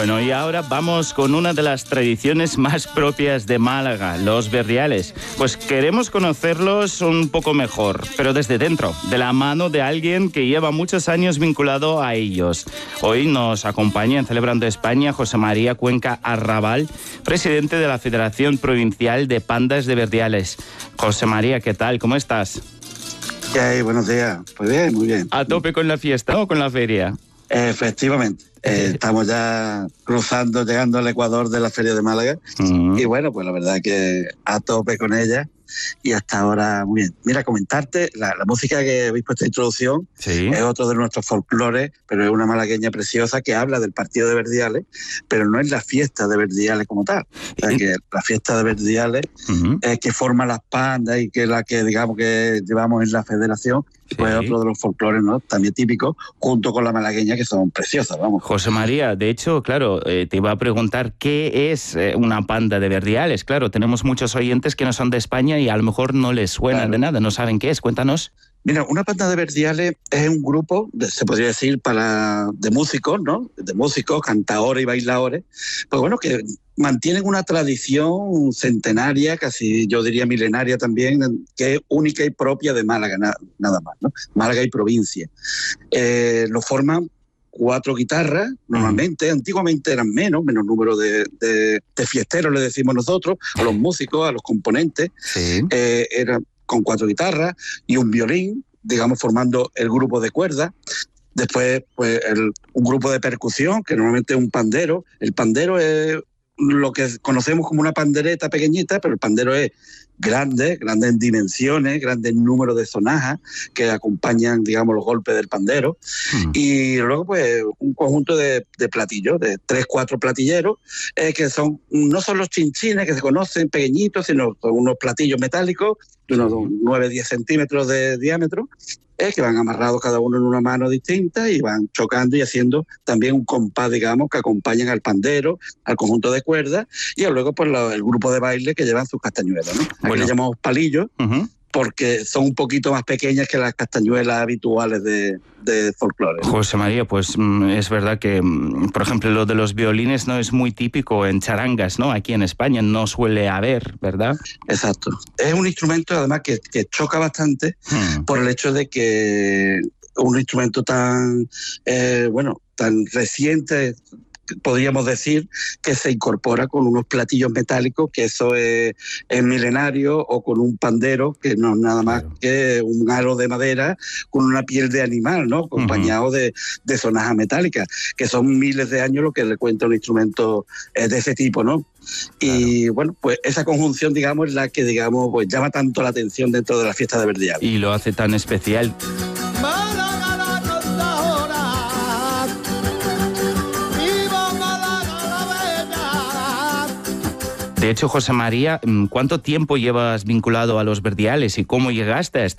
Bueno, y ahora vamos con una de las tradiciones más propias de Málaga, los Verdiales. Pues queremos conocerlos un poco mejor, pero desde dentro, de la mano de alguien que lleva muchos años vinculado a ellos. Hoy nos acompaña en Celebrando España José María Cuenca Arrabal, presidente de la Federación Provincial de Pandas de Verdiales. José María, ¿qué tal? ¿Cómo estás? ¿Qué hay? Buenos días. Pues bien, muy bien. A tope con la fiesta, ¿no? Con la feria. Efectivamente. Estamos ya llegando al Ecuador de la Feria de Málaga. Y bueno, pues la verdad que a tope con ella. Y hasta ahora, muy bien. Mira, comentarte, la música que habéis puesto en introducción es otro de nuestros folclores, pero es una malagueña preciosa que habla del partido de Verdiales, pero no es la fiesta de Verdiales como tal. O sea, que la fiesta de Verdiales es que forma las pandas y que la que, digamos, que llevamos en la federación, pues es otro de los folclores, ¿no? También típicos, junto con la malagueña, que son preciosas, vamos. José María, de hecho, claro, te iba a preguntar qué es una panda de Verdiales. Claro, tenemos muchos oyentes que no son de España y a lo mejor no les suena de nada, no saben qué es. Cuéntanos. Mira, una panda de Verdiales es un grupo, se podría decir, de músicos, ¿no? De músicos, cantadores y bailadores, pues bueno, que mantienen una tradición centenaria, casi yo diría milenaria también, que es única y propia de Málaga, nada más, ¿no? Málaga y provincia. Lo forman 4 guitarras, normalmente, antiguamente eran menos número de fiesteros, le decimos nosotros, a los músicos, a los componentes, eran con 4 guitarras y un violín, digamos, formando el grupo de cuerdas. Después, pues, un grupo de percusión, que normalmente es un pandero. El pandero es lo que conocemos como una pandereta pequeñita, pero el pandero es grande en dimensiones, grande en número de sonajas que acompañan, digamos, los golpes del pandero. Y luego, pues, un conjunto de platillos, de 3-4 platilleros, que no son los chinchines que se conocen pequeñitos, sino son unos platillos metálicos de unos 9-10 centímetros de diámetro, que van amarrados cada uno en una mano distinta y van chocando y haciendo también un compás, digamos, que acompañan al pandero, al conjunto de cuerdas, y luego pues el grupo de baile que llevan sus castañuelas, ¿no? Aquí le llamamos palillos, porque son un poquito más pequeñas que las castañuelas habituales de folclore, ¿no? José María, pues es verdad que, por ejemplo, lo de los violines no es muy típico en charangas, ¿no? Aquí en España no suele haber, ¿verdad? Exacto. Es un instrumento, además, que choca bastante por el hecho de que un instrumento tan reciente, podríamos decir, que se incorpora con unos platillos metálicos, que eso es milenario, o con un pandero, que no es nada más que un aro de madera con una piel de animal, ¿no? Acompañado de sonajas metálicas, que son miles de años lo que le cuenta un instrumento de ese tipo, ¿no? Y bueno, pues esa conjunción, digamos, es la que, digamos, pues llama tanto la atención dentro de la fiesta de Verdiales. Y lo hace tan especial. De hecho, José María, ¿cuánto tiempo llevas vinculado a los Verdiales y cómo llegaste a